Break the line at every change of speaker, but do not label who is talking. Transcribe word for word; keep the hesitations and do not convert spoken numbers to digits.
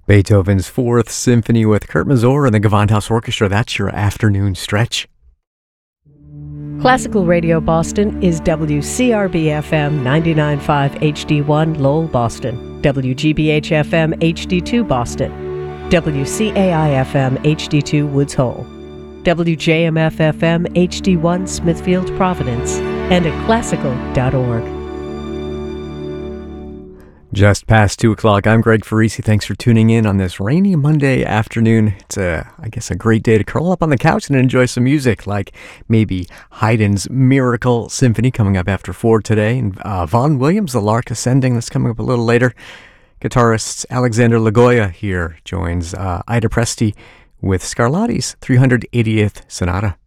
Beethoven's Fourth Symphony with Kurt Masur and the Gewandhaus Orchestra. That's your afternoon stretch.
Classical Radio Boston is W C R B F M ninety-nine point five H D one Lowell, Boston, W G B H F M H D two Boston, W C A I F M H D two Woods Hole, W J M F F M H D one Smithfield, Providence, and at classical dot org.
Just past two o'clock. I'm Greg Farisi. Thanks for tuning in on this rainy Monday afternoon. It's a, I guess, a great day to curl up on the couch and enjoy some music, like maybe Haydn's Miracle Symphony coming up after four today, and uh, Vaughan Williams, The Lark Ascending, that's coming up a little later. Guitarist Alexander Lagoya here joins uh, Ida Presti with Scarlatti's three hundred eightieth Sonata.